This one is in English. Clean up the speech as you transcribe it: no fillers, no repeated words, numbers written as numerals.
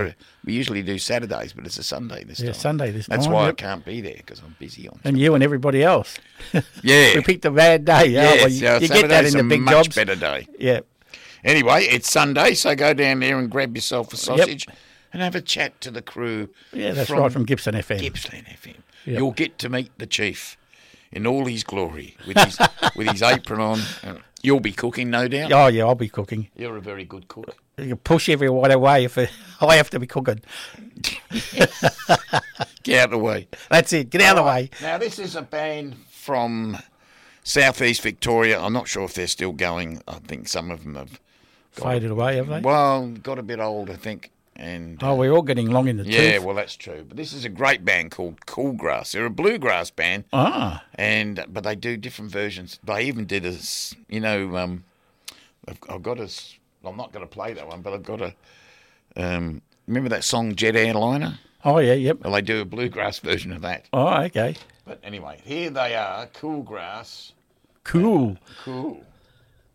We usually do Saturdays, but it's a Sunday this time. Sunday this time. That's why I yep. can't be there, because I'm busy on. And you and everybody else. Yeah. We picked a bad day. Yes, you get that in the big much jobs. better day. Yeah. Anyway, it's Sunday, so go down there and grab yourself a sausage and have a chat to the crew. Yeah, that's right, from Gippsland FM. Gippsland FM. Yep. You'll get to meet the chief in all his glory with his apron on. You'll be cooking, no doubt. Oh, yeah, I'll be cooking. You're a very good cook. You can push everyone away if I have to be cooking. Get out of the way. That's it. Get out of the way. Now, this is a band from southeast Victoria. I'm not sure if they're still going. I think some of them have Faded away, have they? Well, got a bit old, I think. And we're all getting long in the tooth. yeah, well, that's true. But this is a great band called Cool Grass. They're a bluegrass band. Ah. But they do different versions. They even did this, I've got a, I'm not going to play that one, but I've got a, remember that song Jet Airliner? Oh, yeah, yep. Well, they do a bluegrass version of that. Oh, okay. But anyway, here they are, Cool Grass. Cool. Cool.